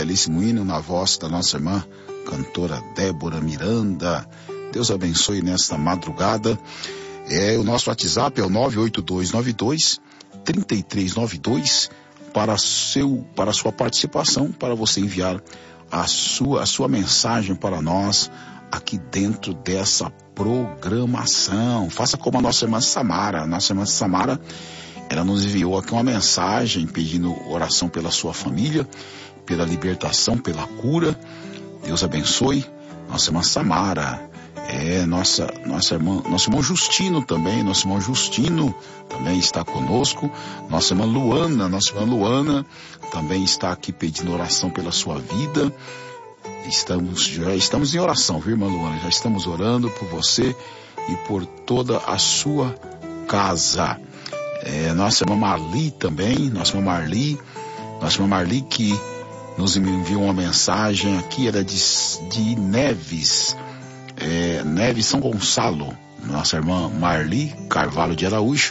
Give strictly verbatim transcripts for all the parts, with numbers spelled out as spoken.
belíssimo hino na voz da nossa irmã, cantora Débora Miranda. Deus abençoe nesta madrugada. É, o nosso WhatsApp é o nove oito dois nove dois, três três nove dois para, seu, para a sua participação, para você enviar a sua, a sua mensagem para nós aqui dentro dessa programação. Faça como a nossa irmã Samara. A nossa irmã Samara, ela nos enviou aqui uma mensagem pedindo oração pela sua família, pela libertação, pela cura. Deus abençoe. Nossa irmã Samara, é nossa, nossa irmã, nosso irmão Justino também, nosso irmão Justino também está conosco. Nossa irmã Luana, nossa irmã Luana também está aqui pedindo oração pela sua vida. Estamos, já estamos em oração, viu, irmã Luana? Já estamos orando por você e por toda a sua casa. É, nossa irmã Marli também, nossa irmã Marli, nossa irmã Marli que nos enviou uma mensagem aqui, era de, de Neves, é, Neves São Gonçalo, nossa irmã Marli Carvalho de Araújo.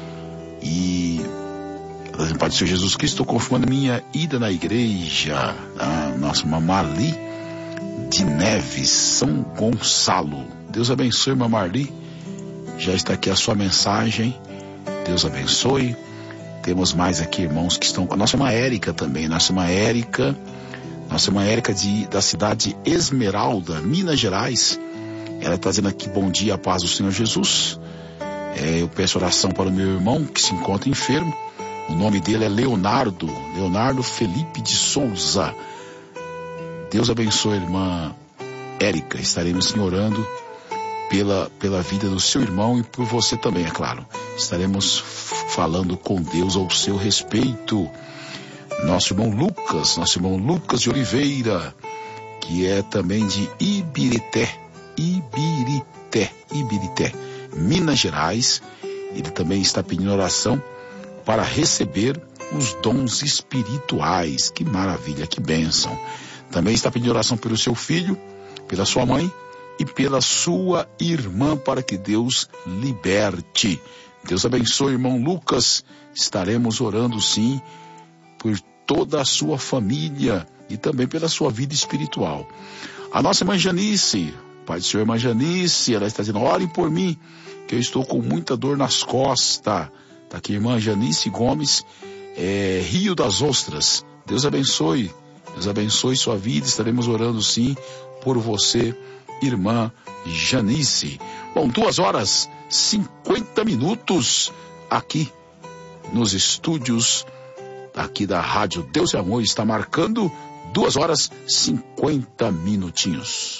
E Pai do Senhor Jesus Cristo, estou confirmando minha ida na igreja. A nossa irmã Marli de Neves São Gonçalo. Deus abençoe, irmã Marli. Já está aqui a sua mensagem. Deus abençoe. Temos mais aqui irmãos que estão com a nossa irmã Érica também. Nossa irmã Érica, nossa irmã Érica de, da cidade de Esmeralda, Minas Gerais. Ela está dizendo aqui: bom dia, a paz do Senhor Jesus. É, eu peço oração para o meu irmão que se encontra enfermo. O nome dele é Leonardo, Leonardo Felipe de Souza. Deus abençoe a irmã Érica. Estaremos sim orando pela, pela vida do seu irmão e por você também, é claro. Estaremos falando com Deus ao seu respeito. Nosso irmão Lucas, nosso irmão Lucas de Oliveira, que é também de Ibirité, Ibirité, Ibirité, Minas Gerais. Ele também está pedindo oração para receber os dons espirituais. Que maravilha, que bênção. Também está pedindo oração pelo seu filho, pela sua mãe e pela sua irmã, para que Deus liberte. Deus abençoe, irmão Lucas. Estaremos orando sim por toda a sua família e também pela sua vida espiritual. A nossa irmã Janice, Pai do Senhor, irmã Janice, ela está dizendo: orem por mim, que eu estou com muita dor nas costas. Está aqui, irmã Janice Gomes, é, Rio das Ostras. Deus abençoe. Deus abençoe sua vida. Estaremos orando sim por você, irmã Janice. Bom, duas horas, cinquenta minutos aqui nos estúdios aqui da Rádio Deus e Amor. Está marcando duas horas, cinquenta minutinhos.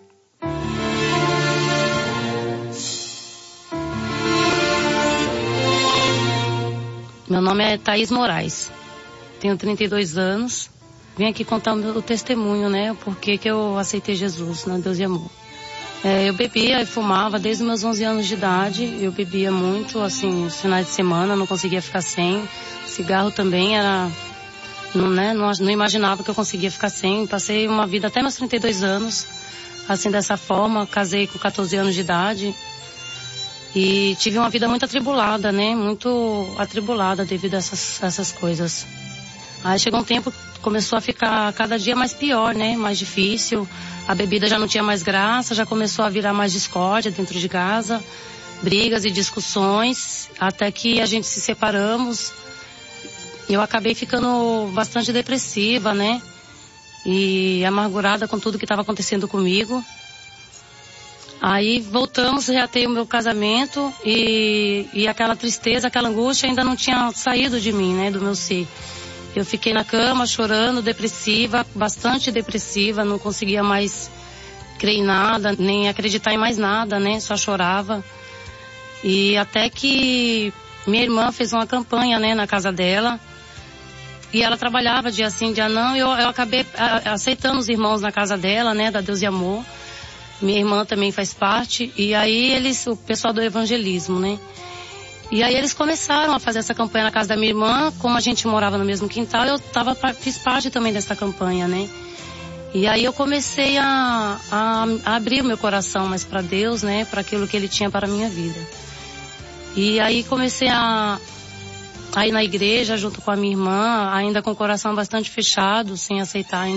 Meu nome é Thaís Moraes, tenho trinta e dois anos. Vim aqui contar o meu testemunho, né? O porquê que eu aceitei Jesus, né? Deus e Amor. É, eu bebia e fumava desde os meus onze anos de idade. Eu bebia muito, assim, nos finais de semana, não conseguia ficar sem. Cigarro também era... Não, né? não, não imaginava que eu conseguia ficar sem. Passei uma vida até meus trinta e dois anos, assim, dessa forma. Casei com catorze anos de idade. E tive uma vida muito atribulada, né? Muito atribulada devido a essas, essas coisas. Aí chegou um tempo que começou a ficar cada dia mais pior, né? Mais difícil. A bebida já não tinha mais graça, já começou a virar mais discórdia dentro de casa. Brigas e discussões, até que a gente se separamos. Eu acabei ficando bastante depressiva, né? E amargurada com tudo que estava acontecendo comigo. Aí voltamos, reatei o meu casamento e, e aquela tristeza, aquela angústia ainda não tinha saído de mim, né? Do meu ser. Eu fiquei na cama chorando, depressiva, bastante depressiva, não conseguia mais crer em nada, nem acreditar em mais nada, né? Só chorava. E até que minha irmã fez uma campanha, né, na casa dela. E ela trabalhava dia sim, dia não, e eu, eu acabei a, aceitando os irmãos na casa dela, né, da Deus e Amor. Minha irmã também faz parte, e aí eles, o pessoal do evangelismo, né. E aí eles começaram a fazer essa campanha na casa da minha irmã. Como a gente morava no mesmo quintal, eu tava, fiz parte também dessa campanha, né. E aí eu comecei a, a, a abrir o meu coração mais para Deus, né, para aquilo que Ele tinha para a minha vida. E aí comecei a, a ir na igreja junto com a minha irmã, ainda com o coração bastante fechado, sem aceitar